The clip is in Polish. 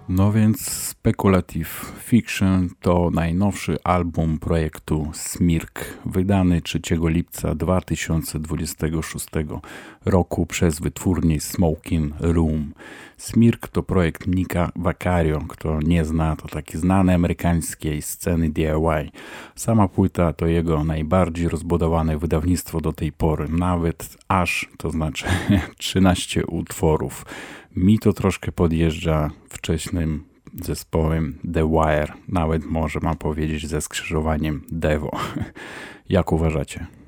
No więc Speculative Fiction to najnowszy album projektu Smirk, wydany 3 lipca 2026 roku przez wytwórnię Smoking Room. Smirk to projekt Nika Vaccario, kto nie zna, to taki znany amerykańskiej sceny DIY. Sama płyta to jego najbardziej rozbudowane wydawnictwo do tej pory, nawet aż, to znaczy 13 utworów. Mi to troszkę podjeżdża wcześniejszym zespołem The Wire, nawet może mam powiedzieć ze skrzyżowaniem Devo. Jak uważacie?